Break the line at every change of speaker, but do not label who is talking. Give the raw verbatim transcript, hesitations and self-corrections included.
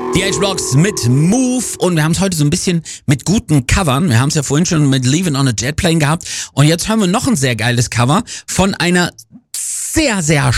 Die H-Blocks mit Move und wir haben es heute so ein bisschen mit guten Covern. Wir haben es ja vorhin schon mit Leaving on a Jet Plane gehabt und jetzt hören wir noch ein sehr geiles Cover von einer sehr, sehr